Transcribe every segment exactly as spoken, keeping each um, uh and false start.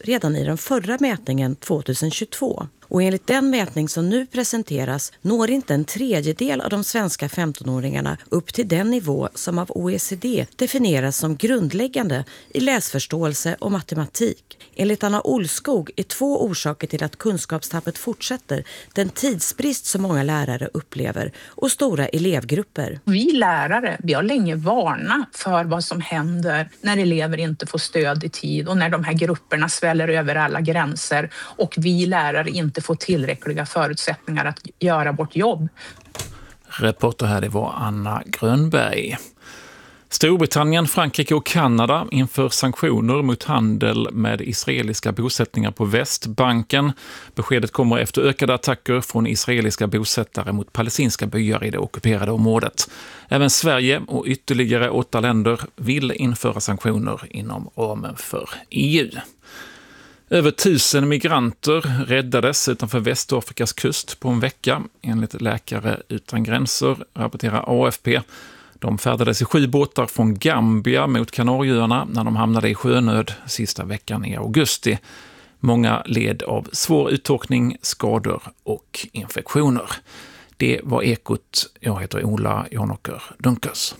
redan i den förra mätningen tjugohundratjugotvå. Och enligt den mätning som nu presenteras når inte en tredjedel av de svenska femtonåringarna upp till den nivå som av O E C D definieras som grundläggande i läsförståelse och matematik. Enligt Anna Olskog är två orsaker till att kunskapstappet fortsätter den tidsbrist som många lärare upplever och stora elevgrupper. Vi lärare, vi har länge varnat för vad som händer när elever inte får stöd i tid och när de här grupperna sväller över alla gränser och vi lärare inte får tillräckliga förutsättningar att göra vårt jobb. Reporter här, det var Anna Grönberg. Storbritannien, Frankrike och Kanada inför sanktioner mot handel med israeliska bosättningar på Västbanken. Beskedet kommer efter ökade attacker från israeliska bosättare mot palestinska byar i det ockuperade området. Även Sverige och ytterligare åtta länder vill införa sanktioner inom ramen för E U. Över tusen migranter räddades utanför Västafrikas kust på en vecka. Enligt Läkare utan gränser rapporterar A F P. De färdades i sju båtar från Gambia mot Kanarieöarna när de hamnade i sjönöd sista veckan i augusti. Många led av svår uttorkning, skador och infektioner. Det var Ekot. Jag heter Ola Janåker Dunkers.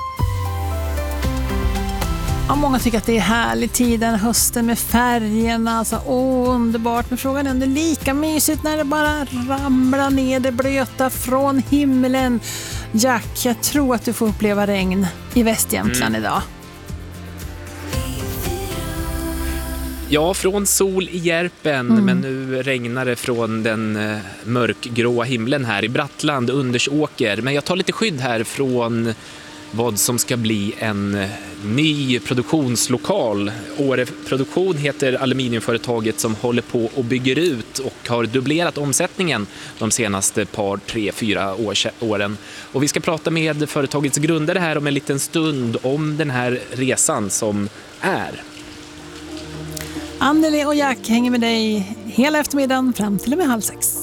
Ja, många tycker att det är härlig tid den hösten med färgerna, alltså åh, underbart. Men frågan är om det är lika mysigt när det bara ramlar ner det blöta från himlen. Jack, jag tror att du får uppleva regn i Västjämtland mm. idag. Ja, från sol i Järpen, mm. men nu regnar det från den eh, mörkgråa himlen här i Brattland, Undersåker. Men jag tar lite skydd här från vad som ska bli en ny produktionslokal. Åre Produktion heter aluminiumföretaget som håller på och bygger ut och har dubblerat omsättningen de senaste par, tre, fyra åren. Och vi ska prata med företagets grundare här om en liten stund om den här resan som är. Anneli och Jack hänger med dig hela eftermiddagen fram till och med halv sex.